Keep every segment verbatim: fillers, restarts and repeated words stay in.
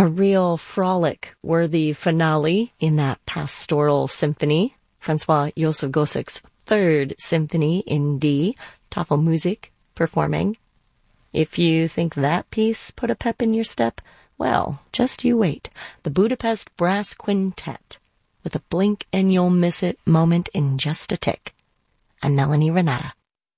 A real frolic-worthy finale in that pastoral symphony, Francois Josef Gossek's Third Symphony in D, Tafelmusik, performing. If you think that piece put a pep in your step, well, just you wait. The Budapest Brass Quintet, with a blink-and-you'll-miss-it moment in just a tick. I'm Melanie Renata.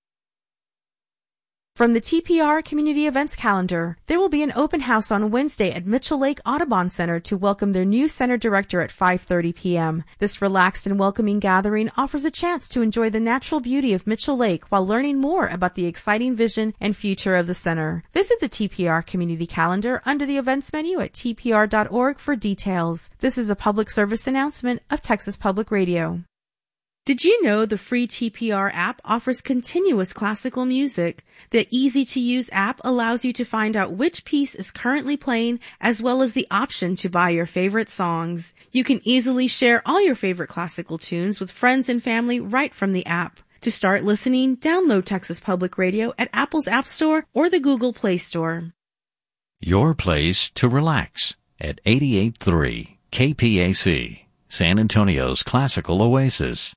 From the T P R Community Events Calendar, there will be an open house on Wednesday at Mitchell Lake Audubon Center to welcome their new center director at five thirty p.m. This relaxed and welcoming gathering offers a chance to enjoy the natural beauty of Mitchell Lake while learning more about the exciting vision and future of the center. Visit the T P R Community Calendar under the events menu at t p r dot org for details. This is a public service announcement of Texas Public Radio. Did you know the free T P R app offers continuous classical music? The easy-to-use app allows you to find out which piece is currently playing, as well as the option to buy your favorite songs. You can easily share all your favorite classical tunes with friends and family right from the app. To start listening, download Texas Public Radio at Apple's App Store or the Google Play Store. Your place to relax at eighty-eight point three K P A C. San Antonio's classical oasis.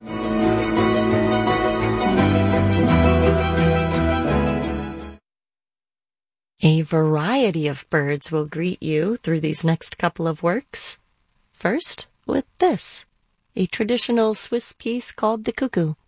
A variety of birds will greet you through these next couple of works. First, with this, a traditional Swiss piece called the Cuckoo.